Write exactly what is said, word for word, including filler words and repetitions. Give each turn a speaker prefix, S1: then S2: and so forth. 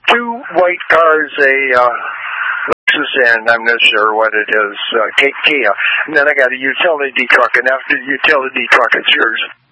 S1: two white cars, a uh, Lexus, and I'm not sure what it is, uh, Kia. And then I got a utility truck, and after the utility truck, it's yours.